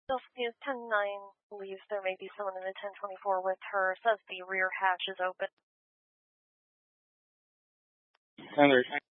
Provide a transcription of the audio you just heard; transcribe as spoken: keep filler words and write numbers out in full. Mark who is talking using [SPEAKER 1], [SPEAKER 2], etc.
[SPEAKER 1] Delphine ten nine believes there may be someone in the ten twenty-four with her, says the rear hatch is open.
[SPEAKER 2] Thunder